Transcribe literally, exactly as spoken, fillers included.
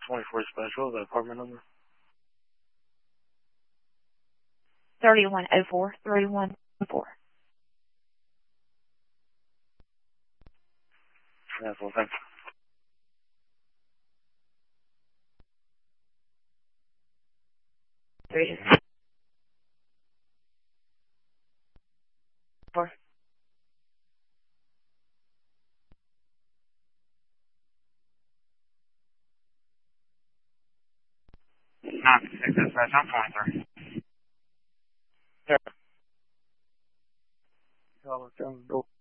twenty-four Special, the apartment number. thirty-one oh four, thirty-one oh four. That's all, thanks. Three. Four. Nine six dispatch, I'm twenty-three. Yeah. Y'all are down the door.